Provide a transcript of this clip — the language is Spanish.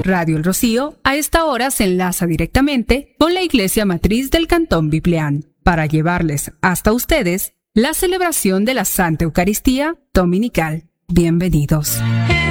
Radio El Rocío a esta hora se enlaza directamente con la Iglesia Matriz del Cantón Biplián para llevarles hasta ustedes la celebración de la Santa Eucaristía Dominical. Bienvenidos.